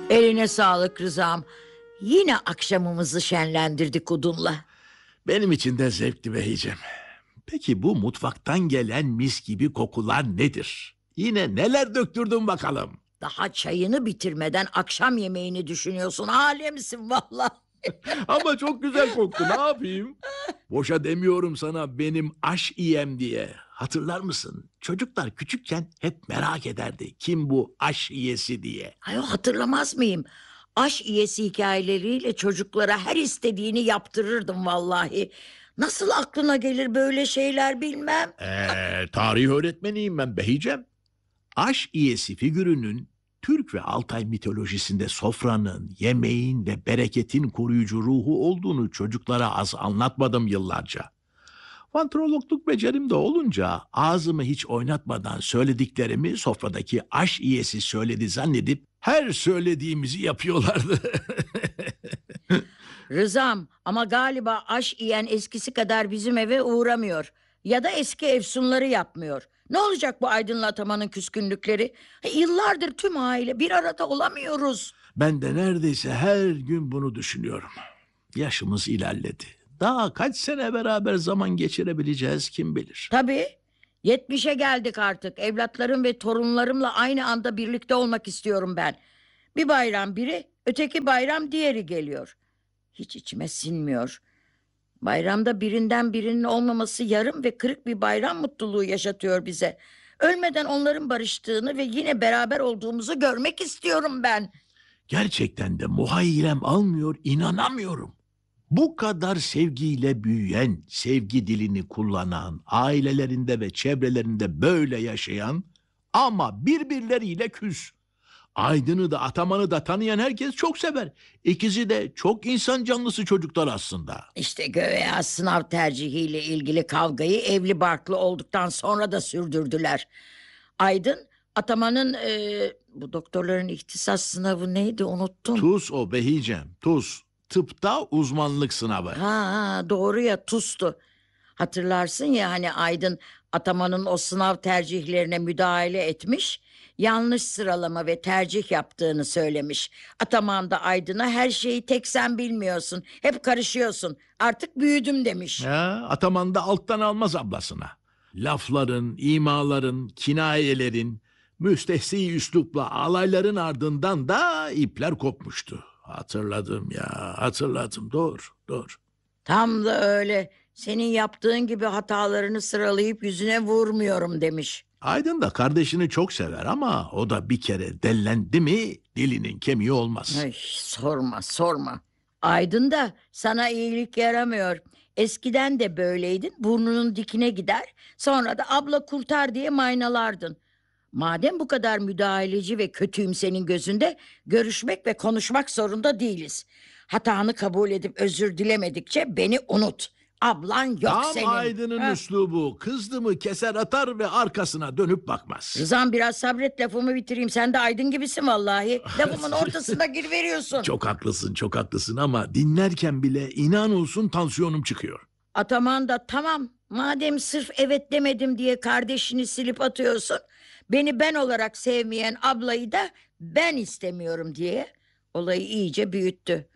Eline sağlık Rızam. Yine akşamımızı şenlendirdik odunla. Benim için de zevkli Behicem. Peki bu mutfaktan gelen mis gibi kokular nedir? Yine neler döktürdün bakalım? Daha çayını bitirmeden akşam yemeğini düşünüyorsun. Alemsin vallahi. Ama çok güzel koktu, ne yapayım? Boşa demiyorum sana benim aş iyem diye. Hatırlar mısın? Çocuklar küçükken hep merak ederdi. Kim bu aş iyesi diye. Ay, hatırlamaz mıyım? Aş iyesi hikayeleriyle çocuklara her istediğini yaptırırdım vallahi. Nasıl aklına gelir böyle şeyler bilmem. Tarih öğretmeniyim ben Behicem. Aş iyesi figürünün Türk ve Altay mitolojisinde sofranın, yemeğin ve bereketin koruyucu ruhu olduğunu çocuklara az anlatmadım yıllarca. Vantrologluk becerim de olunca ağzımı hiç oynatmadan söylediklerimi sofradaki aş iyesi söyledi zannedip her söylediğimizi yapıyorlardı. Rızam, ama galiba aş yiyen eskisi kadar bizim eve uğramıyor. Ya da eski efsunları yapmıyor. Ne olacak bu Aydın'la Ataman'ın küskünlükleri? Yıllardır tüm aile bir arada olamıyoruz. Ben de neredeyse her gün bunu düşünüyorum. Yaşımız ilerledi. Daha kaç sene beraber zaman geçirebileceğiz kim bilir. Tabii 70'e geldik artık. Evlatlarım ve torunlarımla aynı anda birlikte olmak istiyorum ben. Bir bayram biri, öteki bayram diğeri geliyor. Hiç içime sinmiyor. Bayramda birinden birinin olmaması yarım ve kırık bir bayram mutluluğu yaşatıyor bize. Ölmeden onların barıştığını ve yine beraber olduğumuzu görmek istiyorum ben. Gerçekten de muhayyilem almıyor, inanamıyorum. Bu kadar sevgiyle büyüyen, sevgi dilini kullanan, ailelerinde ve çevrelerinde böyle yaşayan ama birbirleriyle küs. Aydın'ı da Ataman'ı da tanıyan herkes çok sever. İkisi de çok insan canlısı çocuklar aslında. İşte göğe sınav tercihiyle ilgili kavgayı evli barklı olduktan sonra da sürdürdüler. Aydın, Ataman'ın bu doktorların ihtisas sınavı neydi unuttum. TUS o Behicem, TUS. Tıpta uzmanlık sınavı. Doğru ya, TUS'tu. Hatırlarsın ya hani Aydın Ataman'ın o sınav tercihlerine müdahale etmiş, yanlış sıralama ve tercih yaptığını söylemiş. Ataman da Aydın'a her şeyi tek sen bilmiyorsun, hep karışıyorsun, artık büyüdüm demiş. Ya, Ataman da alttan almaz ablasına. Lafların, imaların, kinayelerin, müstehsi üslupla alayların ardından da ipler kopmuştu. Hatırladım ya, hatırladım. Doğru, doğru. Tam da öyle, senin yaptığın gibi hatalarını sıralayıp yüzüne vurmuyorum demiş. Aydın da kardeşini çok sever ama o da bir kere dellendi mi dilinin kemiği olmaz. Ay, sorma sorma. Aydın da sana iyilik yaramıyor. Eskiden de böyleydin, burnunun dikine gider, sonra da abla kurtar diye maynalardın. Madem bu kadar müdahaleci ve kötüyüm senin gözünde, görüşmek ve konuşmak zorunda değiliz. Hatanı kabul edip özür dilemedikçe beni unut. Ablan yok Tam senin. Aydın'ın üslubu. Kızdı mı keser atar ve arkasına dönüp bakmaz. Rızam, biraz sabret, lafımı bitireyim. Sen de Aydın gibisin vallahi. Lafımın ortasına giriveriyorsun. Çok haklısın, çok haklısın ama dinlerken bile inan olsun tansiyonum çıkıyor. Ataman da tamam, madem sırf evet demedim diye kardeşini silip atıyorsun, beni ben olarak sevmeyen ablayı da ben istemiyorum diye olayı iyice büyüttü.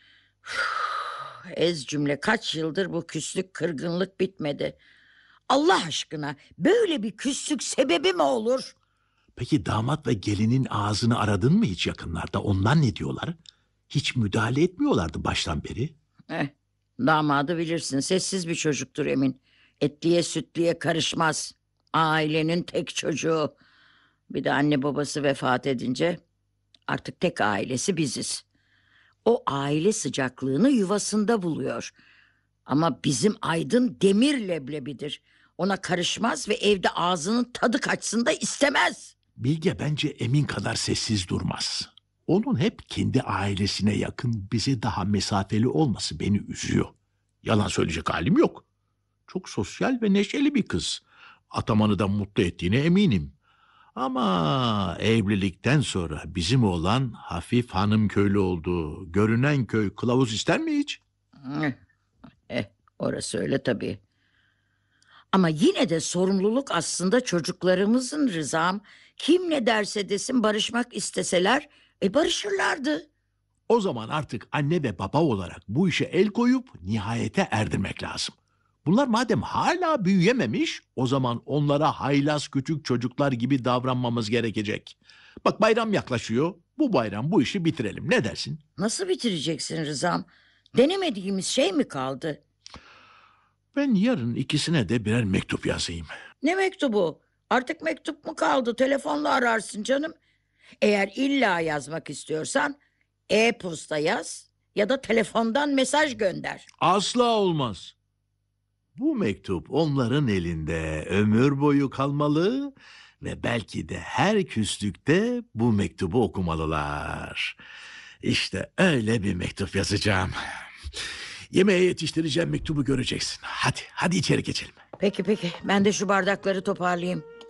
Ez cümle, kaç yıldır bu küslük kırgınlık bitmedi. Allah aşkına, böyle bir küslük sebebi mi olur? Peki damat ve gelinin ağzını aradın mı hiç yakınlarda? Onlar ne diyorlar? Hiç müdahale etmiyorlardı baştan beri. Damadı bilirsin, sessiz bir çocuktur Emin. Etliye sütliye karışmaz. Ailenin tek çocuğu. Bir de anne babası vefat edince artık tek ailesi biziz. O aile sıcaklığını yuvasında buluyor. Ama bizim Aydın demir leblebidir. Ona karışmaz ve evde ağzının tadı kaçsın da istemez. Bilge bence Emin kadar sessiz durmaz. Onun hep kendi ailesine yakın, bize daha mesafeli olması beni üzüyor. Yalan söyleyecek halim yok. Çok sosyal ve neşeli bir kız. Ataman'ı da mutlu ettiğine eminim. Ama evlilikten sonra bizim oğlan hafif hanım köylü oldu. Görünen köy kılavuz ister mi hiç? Orası öyle tabii. Ama yine de sorumluluk aslında çocuklarımızın Rızam. Kim ne derse desin, barışmak isteseler Barışırlardı. O zaman artık anne ve baba olarak bu işe el koyup nihayete erdirmek lazım. Bunlar madem hala büyüyememiş, o zaman onlara haylaz küçük çocuklar gibi davranmamız gerekecek. Bak bayram yaklaşıyor, bu bayram bu işi bitirelim. Ne dersin? Nasıl bitireceksin Rızam? Denemediğimiz şey mi kaldı? Ben yarın ikisine de birer mektup yazayım. Ne mektubu? Artık mektup mu kaldı? Telefonla ararsın canım. Eğer illa yazmak istiyorsan e-posta yaz ya da telefondan mesaj gönder. Asla olmaz. Bu mektup onların elinde ömür boyu kalmalı ve belki de her küslükte bu mektubu okumalılar. İşte öyle bir mektup yazacağım. Yemeğe yetiştireceğim mektubu göreceksin. Hadi içeri geçelim. Peki ben de şu bardakları toparlayayım.